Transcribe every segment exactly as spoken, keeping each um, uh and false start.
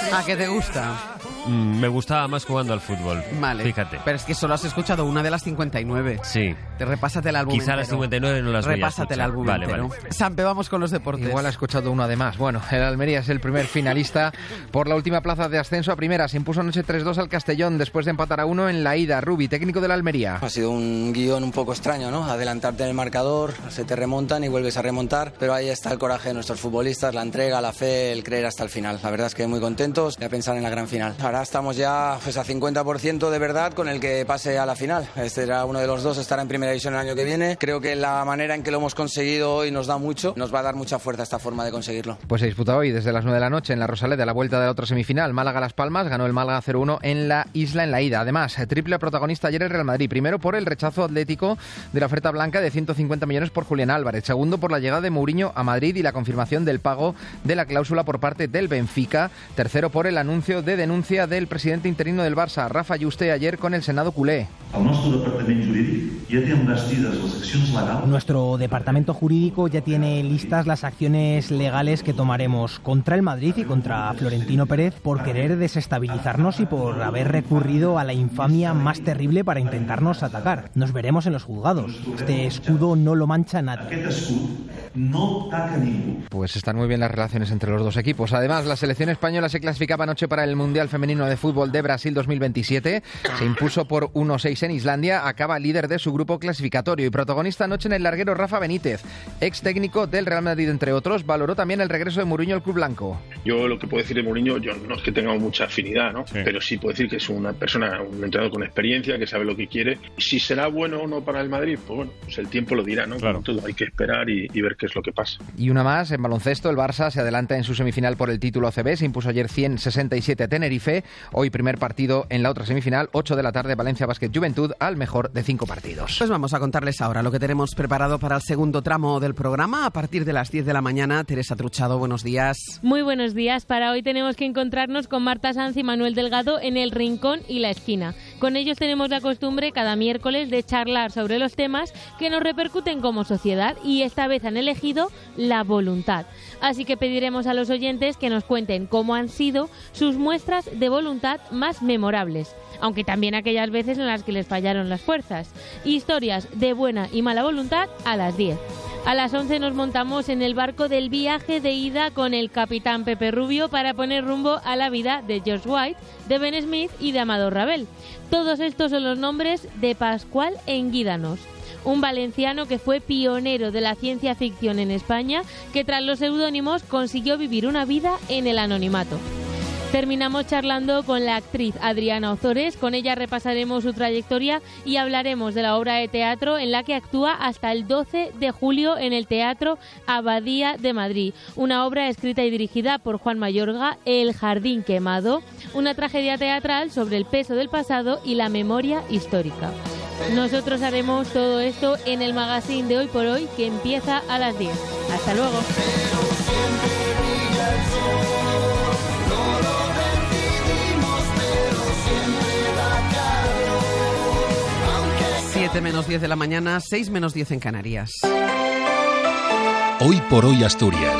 ¿A qué te gusta? Mm, me gustaba más jugando al fútbol. Vale. Fíjate. Pero es que solo has escuchado una de las cincuenta y nueve. Sí. Te repásate el álbum Quizá entero. las cincuenta y nueve no las voy a Repásate el escuchar. álbum Vale, entero. vale. Sampe, vamos con los deportes. Igual ha escuchado uno además. Bueno, el Almería es el primer finalista por la última plaza de ascenso a primera. Se impuso anoche tres dos al Castellón después de empatar a uno en la ida. Rubi, técnico de la Almería. Ha sido un guión un poco extraño, ¿no? Adelantarte en el marcador, se te remontan y vuelves a remontar, pero ahí está el coraje de nuestros futbolistas, la entrega, la fe, el creer hasta el final. La verdad es que muy contentos y a pensar en la gran final. Ahora estamos ya pues, a cincuenta por ciento de verdad con el que pase a la final. Este era uno de los dos, estará en primera división el año que viene. Creo que la manera en que lo hemos conseguido hoy nos da mucho, nos va a dar mucha fuerza esta forma de conseguirlo. Pues se disputa hoy desde las nueve de la noche en la Rosaleda, la vuelta de la otra semifinal. Málaga-Las Palmas, ganó el Málaga cero uno en la Isla en la ida. Además, triple protagonista ayer el Real Madrid. Primero por el rechazo atlético de la oferta blanca de ciento cincuenta millones por Julián Álvarez. Segundo por la llegada de Mourinho a Madrid y la confirmación del pago de la cláusula por parte del Benfica. Tercero por el anuncio de denuncia del presidente interino del Barça, Rafa Juste, ayer con el Senado culé. Nuestro departamento jurídico ya tiene listas las acciones legales que tomaremos contra el Madrid y contra Florentino Pérez por querer desestabilizarnos y por haber recurrido a la infamia más terrible para intentarnos atacar. Nos veremos en los juzgados. Este escudo no lo mancha nadie. Pues están muy bien las relaciones entre los dos equipos. Además, la selección española se clasificaba anoche para el Mundial Femenino de Fútbol de Brasil dos mil veintisiete. Se impuso por uno seis en Islandia. Acaba líder de su grupo clasificatorio. Y protagonista anoche en el larguero Rafa Benítez, ex técnico del Real Madrid, entre otros, valoró también el regreso de Mourinho al club blanco. Yo lo que puedo decir de Mourinho, yo no es que tengamos mucha afinidad, ¿no? Sí. Pero sí puedo decir que es una persona, un entrenador con experiencia, que sabe lo que quiere. Si será bueno o no para el Madrid, pues bueno, pues el tiempo lo dirá, ¿no? Claro. Todo hay que esperar y, y ver qué es lo que pasa. Y una más, en baloncesto, el Barça se adelanta en su semifinal por el título A C B, se impuso ayer cien sesenta y siete a Tenerife. Hoy primer partido en la otra semifinal, ocho de la tarde, Valencia Basket Juventud, al mejor de cinco partidos. Pues vamos a contarles ahora lo que tenemos preparado para el segundo tramo del programa. A partir de las diez de la mañana, Teresa Truchado, buenos días. Muy buenos días. Para hoy tenemos que encontrarnos con Marta Sanz y Manuel Delgado en El Rincón y la Esquina. Con ellos tenemos la costumbre cada miércoles de charlar sobre los temas que nos repercuten como sociedad y esta vez han elegido la voluntad. Así que pediremos a los oyentes que nos cuenten cómo han sido sus muestras de voluntad más memorables, aunque también aquellas veces en las que les fallaron las fuerzas. Historias de buena y mala voluntad a las diez. A las once nos montamos en el barco del viaje de ida con el capitán Pepe Rubio para poner rumbo a la vida de George White, de Ben Smith y de Amador Ravel. Todos estos son los nombres de Pascual Enguídanos, un valenciano que fue pionero de la ciencia ficción en España, que tras los seudónimos consiguió vivir una vida en el anonimato. Terminamos charlando con la actriz Adriana Ozores. Con ella repasaremos su trayectoria y hablaremos de la obra de teatro en la que actúa hasta el doce de julio en el Teatro Abadía de Madrid. Una obra escrita y dirigida por Juan Mayorga, El Jardín Quemado, una tragedia teatral sobre el peso del pasado y la memoria histórica. Nosotros haremos todo esto en el magazine de Hoy por Hoy, que empieza a las diez. Hasta luego. siete menos diez de la mañana, seis menos diez en Canarias. Hoy por Hoy Asturias.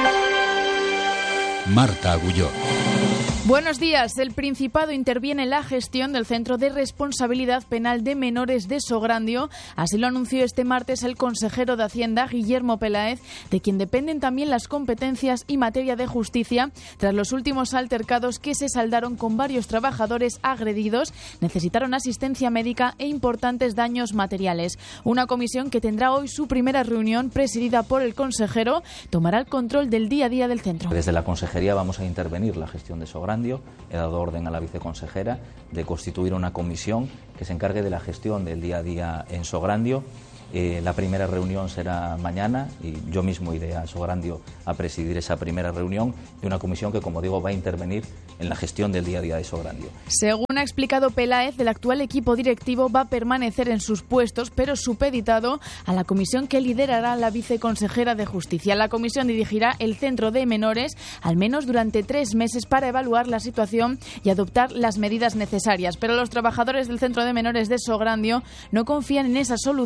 Marta Agulló. Buenos días. El Principado interviene en la gestión del Centro de Responsabilidad Penal de Menores de Sograndio. Así lo anunció este martes el consejero de Hacienda, Guillermo Peláez, de quien dependen también las competencias y materia de justicia, tras los últimos altercados que se saldaron con varios trabajadores agredidos, necesitaron asistencia médica e importantes daños materiales. Una comisión que tendrá hoy su primera reunión, presidida por el consejero, tomará el control del día a día del centro. Desde la consejería vamos a intervenir la gestión de Sograndio. He dado orden a la viceconsejera de constituir una comisión que se encargue de la gestión del día a día en Sograndio. Eh, la primera reunión será mañana y yo mismo iré a Sograndio a presidir esa primera reunión de una comisión que, como digo, va a intervenir en la gestión del día a día de Sograndio. Según ha explicado Peláez, el actual equipo directivo va a permanecer en sus puestos, pero supeditado a la comisión que liderará la viceconsejera de Justicia. La comisión dirigirá el centro de menores al menos durante tres meses para evaluar la situación y adoptar las medidas necesarias. Pero los trabajadores del centro de menores de Sograndio no confían en esa solución y los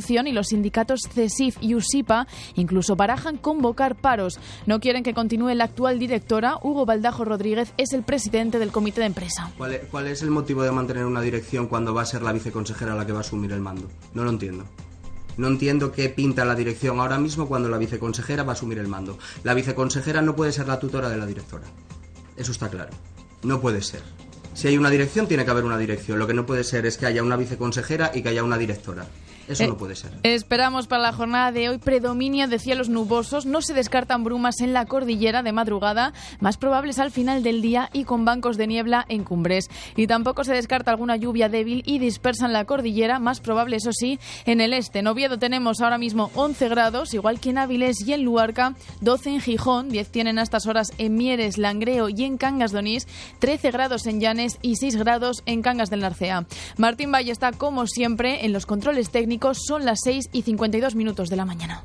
los sindicatos CESIF y USIPA incluso barajan convocar paros. No quieren que continúe la actual directora. Hugo Baldajo Rodríguez es el presidente del comité de empresa. ¿Cuál es, cuál es el motivo de mantener una dirección cuando va a ser la viceconsejera la que va a asumir el mando? No lo entiendo. No entiendo qué pinta la dirección ahora mismo cuando la viceconsejera va a asumir el mando. La viceconsejera no puede ser la tutora de la directora. Eso está claro. No puede ser. Si hay una dirección, tiene que haber una dirección. Lo que no puede ser es que haya una viceconsejera y que haya una directora. Eso eh, no puede ser. Esperamos para la jornada de hoy predominio de cielos nubosos. No se descartan brumas en la cordillera de madrugada, más probables al final del día y con bancos de niebla en cumbres. Y tampoco se descarta alguna lluvia débil y dispersa en la cordillera, más probable, eso sí, en el este. En Oviedo tenemos ahora mismo once grados, igual que en Avilés y en Luarca, doce en Gijón, diez tienen a estas horas en Mieres, Langreo y en Cangas de Onís, trece grados en Llanes y seis grados en Cangas del Narcea. Martín Valle está, como siempre, en los controles técnicos. Son las seis y cincuenta y dos minutos de la mañana.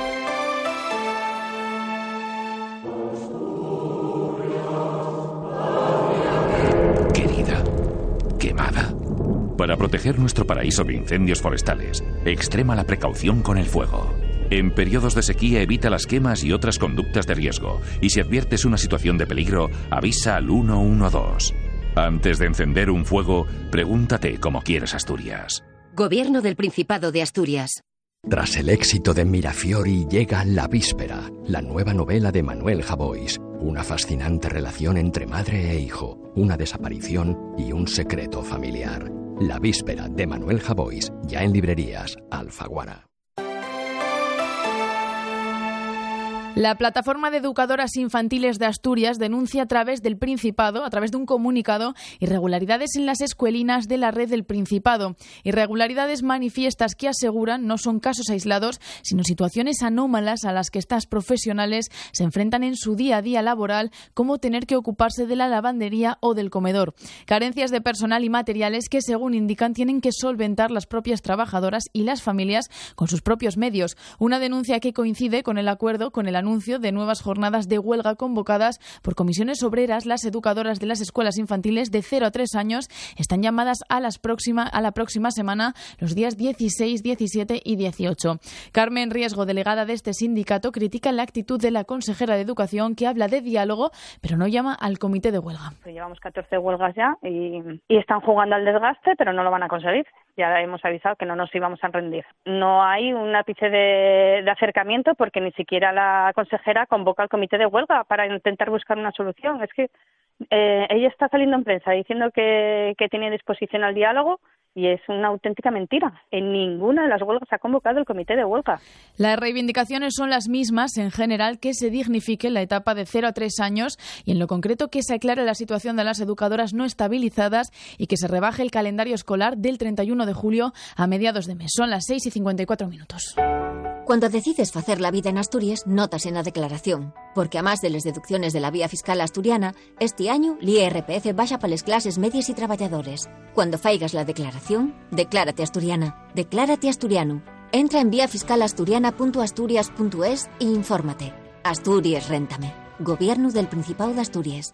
Querida, quemada. Para proteger nuestro paraíso de incendios forestales, extrema la precaución con el fuego. En periodos de sequía evita las quemas y otras conductas de riesgo. Y si adviertes una situación de peligro, avisa al uno uno dos. Antes de encender un fuego, pregúntate cómo quieres Asturias. Gobierno del Principado de Asturias. Tras el éxito de Mirafiori llega La Víspera, la nueva novela de Manuel Javois. Una fascinante relación entre madre e hijo, una desaparición y un secreto familiar. La Víspera de Manuel Javois, ya en librerías Alfaguara. La plataforma de educadoras infantiles de Asturias denuncia a través del Principado, a través de un comunicado, irregularidades en las escuelinas de la red del Principado. Irregularidades manifiestas que aseguran no son casos aislados, sino situaciones anómalas a las que estas profesionales se enfrentan en su día a día laboral, como tener que ocuparse de la lavandería o del comedor. Carencias de personal y materiales que, según indican, tienen que solventar las propias trabajadoras y las familias con sus propios medios. Una denuncia que coincide con el acuerdo con el anuncio de nuevas jornadas de huelga convocadas por comisiones obreras. Las educadoras de las escuelas infantiles de cero a tres años están llamadas a, las próxima, a la próxima semana, los días dieciséis, diecisiete y dieciocho. Carmen Riesgo, delegada de este sindicato, critica la actitud de la consejera de Educación, que habla de diálogo, pero no llama al comité de huelga. Llevamos catorce huelgas ya y, y están jugando al desgaste, pero no lo van a conseguir. Ya hemos avisado que no nos íbamos a rendir. No hay un ápice de, de acercamiento porque ni siquiera la consejera convoca al comité de huelga para intentar buscar una solución. Es que eh, ella está saliendo en prensa diciendo que, que tiene disposición al diálogo y es una auténtica mentira. En ninguna de las huelgas ha convocado el comité de huelga. Las reivindicaciones son las mismas en general: que se dignifique la etapa de cero a tres años y, en lo concreto, que se aclare la situación de las educadoras no estabilizadas y que se rebaje el calendario escolar del treinta y uno de julio a mediados de mes. Son las seis y cincuenta y cuatro minutos. Cuando decides facer la vida en Asturias, notas en la declaración, porque a más de las deducciones de la vía fiscal asturiana, este año l'I R P F baja para las clases medias y trabajadores. Cuando faigas la declaración, declárate asturiana, declárate asturiano. Entra en vía fiscal asturiana punto asturias punto es e infórmate. Asturias Réntame. Gobierno del Principado de Asturias.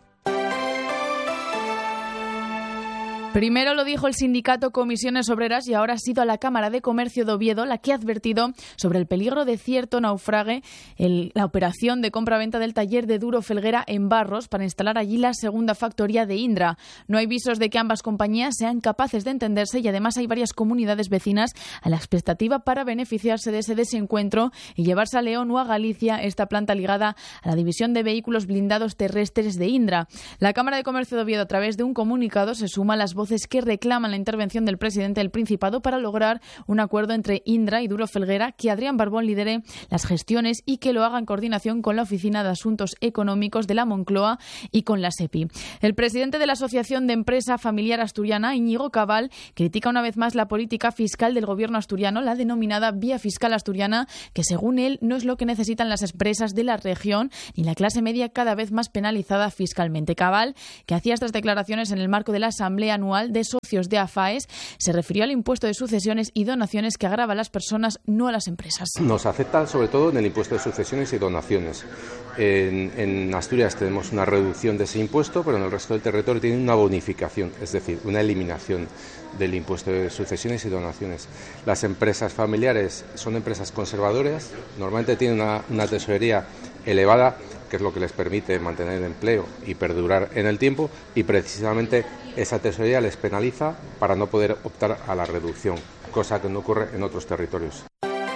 Primero lo dijo el sindicato Comisiones Obreras y ahora ha sido a la Cámara de Comercio de Oviedo la que ha advertido sobre el peligro de cierto naufrague en la operación de compra-venta del taller de Duro Felguera en Barros para instalar allí la segunda factoría de Indra. No hay visos de que ambas compañías sean capaces de entenderse y además hay varias comunidades vecinas a la expectativa para beneficiarse de ese desencuentro y llevarse a León o a Galicia esta planta ligada a la división de vehículos blindados terrestres de Indra. La Cámara de Comercio de Oviedo, a través de un comunicado, se suma a las voces que reclaman la intervención del presidente del Principado para lograr un acuerdo entre Indra y Duro Felguera, que Adrián Barbón lidere las gestiones y que lo haga en coordinación con la Oficina de Asuntos Económicos de la Moncloa y con la SEPI. El presidente de la Asociación de Empresa Familiar Asturiana, Íñigo Cabal, critica una vez más la política fiscal del gobierno asturiano, la denominada vía fiscal asturiana, que según él no es lo que necesitan las empresas de la región ni la clase media, cada vez más penalizada fiscalmente. Cabal, que hacía estas declaraciones en el marco de la Asamblea Anual anual de socios de AFAES se refirió al impuesto de sucesiones y donaciones que agrava a las personas, no a las empresas. Nos afecta sobre todo en el impuesto de sucesiones y donaciones. En, en Asturias tenemos una reducción de ese impuesto, pero en el resto del territorio tiene una bonificación, es decir, una eliminación del impuesto de sucesiones y donaciones. Las empresas familiares son empresas conservadoras, normalmente tienen una, una tesorería elevada, que es lo que les permite mantener el empleo y perdurar en el tiempo, y precisamente esa tesorería les penaliza para no poder optar a la reducción, cosa que no ocurre en otros territorios.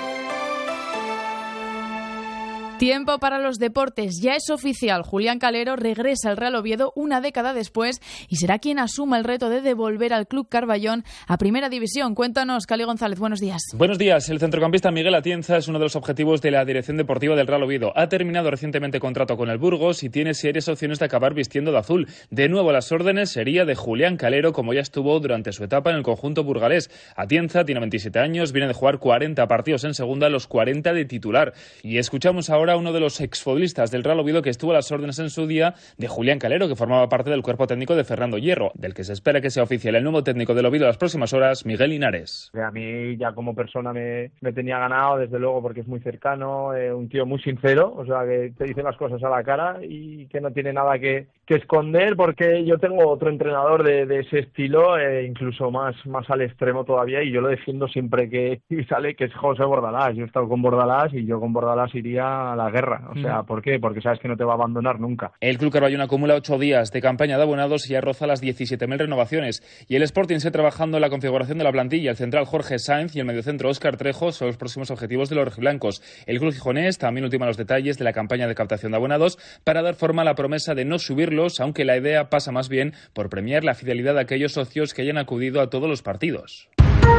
Tiempo para los deportes. Ya es oficial. Julián Calero regresa al Real Oviedo una década después y será quien asuma el reto de devolver al Club Carballón a Primera División. Cuéntanos, Cali González. Buenos días. Buenos días. El centrocampista Miguel Atienza es uno de los objetivos de la dirección deportiva del Real Oviedo. Ha terminado recientemente contrato con el Burgos y tiene serias opciones de acabar vistiendo de azul. De nuevo, las órdenes sería de Julián Calero, como ya estuvo durante su etapa en el conjunto burgalés. Atienza tiene veintisiete años, viene de jugar cuarenta partidos en segunda, los cuarenta de titular. Y escuchamos ahora a uno de los exfutbolistas del Real Oviedo que estuvo a las órdenes en su día de Julián Calero, que formaba parte del cuerpo técnico de Fernando Hierro, del que se espera que sea oficial el nuevo técnico del Oviedo en las próximas horas, Miguel Linares. A mí ya como persona me, me tenía ganado, desde luego, porque es muy cercano, eh, un tío muy sincero, o sea, que te dice las cosas a la cara y que no tiene nada que, que esconder, porque yo tengo otro entrenador de, de ese estilo, eh, incluso más, más al extremo todavía, y yo lo defiendo siempre que sale, que es José Bordalás. Yo he estado con Bordalás y yo con Bordalás iría a la guerra. O sea, ¿por qué? Porque sabes que no te va a abandonar nunca. El Club Carballón acumula ocho días de campaña de abonados y ya roza las diecisiete mil renovaciones. Y el Sporting sigue trabajando en la configuración de la plantilla. El central Jorge Sainz y el mediocentro Óscar Trejo son los próximos objetivos de los rojiblancos. El Club Gijonés también ultima los detalles de la campaña de captación de abonados para dar forma a la promesa de no subirlos, aunque la idea pasa más bien por premiar la fidelidad de aquellos socios que hayan acudido a todos los partidos.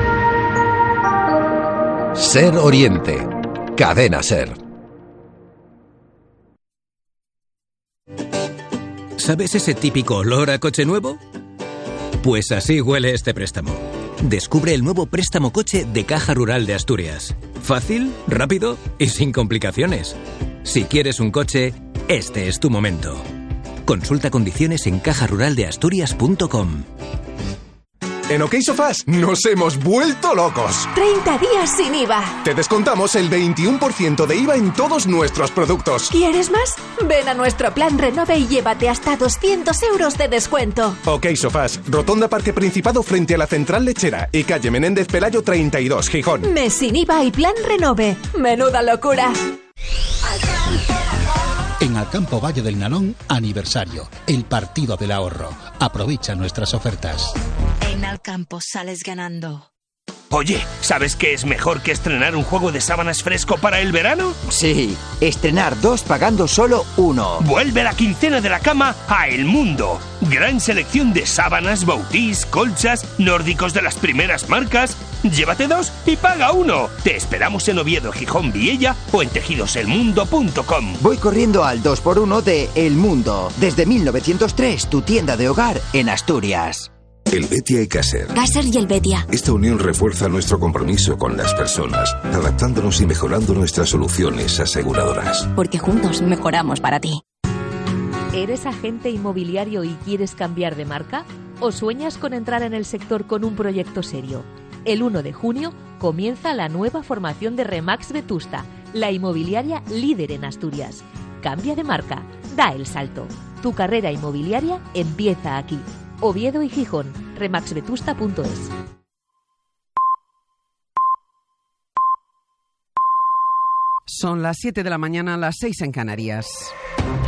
Ser Oriente. Cadena Ser. ¿Sabes ese típico olor a coche nuevo? Pues así huele este préstamo. Descubre el nuevo préstamo coche de Caja Rural de Asturias. Fácil, rápido y sin complicaciones. Si quieres un coche, este es tu momento. Consulta condiciones en caja rural de asturias punto com. En OK Sofás nos hemos vuelto locos. treinta días sin I V A. Te descontamos el veintiuno por ciento de I V A en todos nuestros productos. ¿Quieres más? Ven a nuestro plan Renove y llévate hasta doscientos euros de descuento. OK Sofás, Rotonda Parque Principado frente a la Central Lechera y calle Menéndez Pelayo treinta y dos, Gijón. Mes sin I V A y plan Renove. ¡Menuda locura! En Alcampo Valle del Nalón, aniversario, el partido del ahorro. Aprovecha nuestras ofertas. En Alcampo sales ganando. Oye, ¿sabes qué es mejor que estrenar un juego de sábanas fresco para el verano? Sí, estrenar dos pagando solo uno. Vuelve la quincena de la cama a El Mundo. Gran selección de sábanas, bautís, colchas, nórdicos de las primeras marcas. Llévate dos y paga uno. Te esperamos en Oviedo, Gijón, Viella o en tejidos el mundo punto com. Voy corriendo al dos por uno de El Mundo. Desde mil novecientos tres, tu tienda de hogar en Asturias. El Betia y Caser. Caser y el Betia. Esta unión refuerza nuestro compromiso con las personas, adaptándonos y mejorando nuestras soluciones aseguradoras. Porque juntos mejoramos para ti. ¿Eres agente inmobiliario y quieres cambiar de marca? ¿O sueñas con entrar en el sector con un proyecto serio? El uno de junio comienza la nueva formación de Remax Vetusta, la inmobiliaria líder en Asturias. Cambia de marca, da el salto. Tu carrera inmobiliaria empieza aquí. Oviedo y Gijón, remax vetusta punto es. Son las siete de la mañana, las seis en Canarias.